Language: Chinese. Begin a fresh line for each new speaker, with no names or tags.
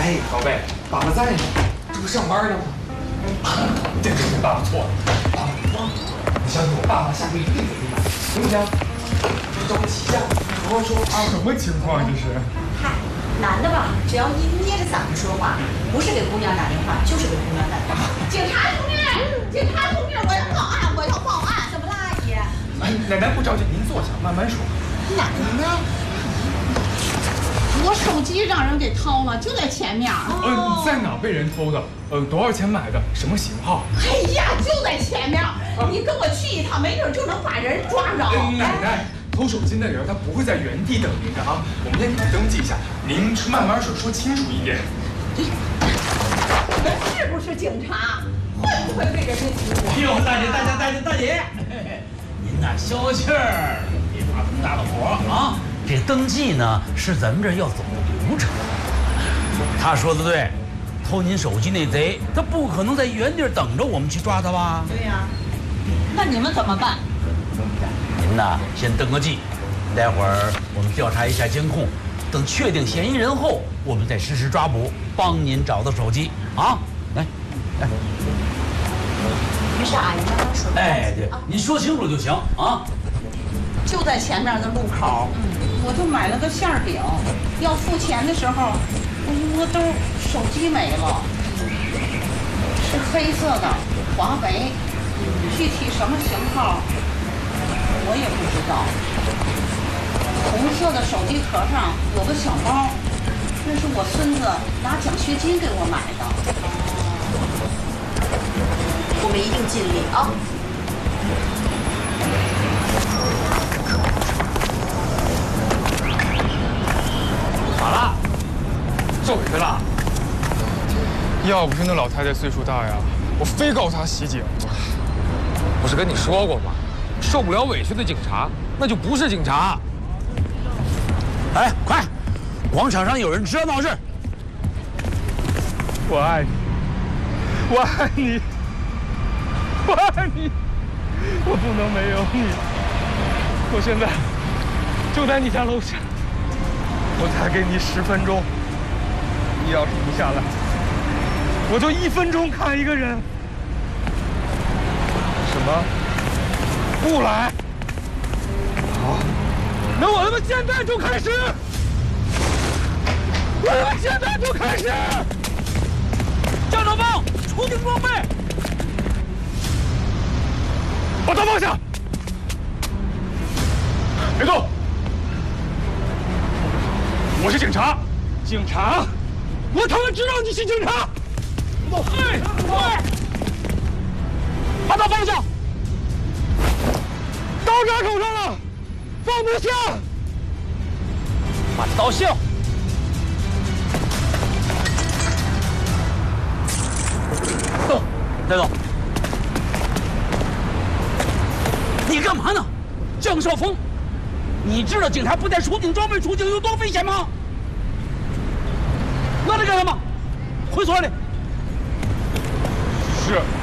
哎，宝贝，爸爸在呢，这不上班呢吗？对，爸爸错了，爸爸你忘了，你相信我，爸爸下回一定给你买，行不行？着不起呀，好好说啊。什么情况这是？
嗨，男的吧，只要一捏着嗓子说话，不是给姑娘打电话，就是给姑娘打电话。警察同志，警察同志，我要报案，我要报案！怎么了，阿姨？
哎，奶奶不着急，您坐下，慢慢说。
哪儿呢？我手机让人给偷了，就在前面。
在哪被人偷的？多少钱买的？什么型号？
哎呀，就在前面，你跟我去一趟，没准就能把人抓着。
奶奶，偷手机的人他不会在原地等您的啊，我们先给他登记一下，您慢慢说清楚一点。
是不是警察？会不会被人家欺负？
哎呦，大姐，您呐消气儿，别发这么大的火啊！这登记呢是咱们这儿要走的流程。他说的对，偷您手机那贼，他不可能在原地等着我们去抓他吧？
对呀，那你们怎么办？
您呐先登个记，待会儿我们调查一下监控，等确定嫌疑人后，我们再实施抓捕，帮您找到手机啊！来。
于是阿姨慢慢说。
哎，对，您说清楚就行啊。
就在前面的路口，我就买了个馅饼，要付钱的时候，我一摸兜，手机没了，是黑色的华为，具体什么型号我也不知道。红色的手机壳上有个小包，那是我孙子拿奖学金给我买的。我们一定尽力啊！
好了，走回去了。要不是那老太太岁数大呀，我非告她袭警。不是跟你说过吗？受不了委屈的警察，那就不是警察。
哎，快！广场上有人知道闹事。
我爱你，我爱你，我爱你，我不能没有你。我现在就在你家楼下，我才给你10分钟。你要是不下来，我就1分钟看一个人。什么？不来？好，那我他妈现在就开始！我他妈现在就开始！
向导棒，出警装备，
把刀放下，别动！我是警察，警察，我他妈知道你是警察！哎，快！把刀放下！刀扎手上了，放不下！
把刀卸。走，带走。你干嘛呢，江少峰？你知道警察不带出警装备出警有多危险吗？拿着干什么？回所里。
是。